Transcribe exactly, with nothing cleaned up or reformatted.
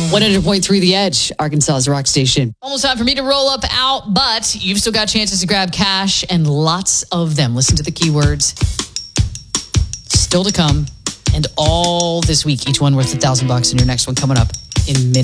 one hundred point three The Edge, Arkansas's rock station. Almost time for me to roll up out, but you've still got chances to grab cash and lots of them. Listen to the keywords. Still to come. And all this week, each one worth a thousand bucks, and your next one coming up in minutes.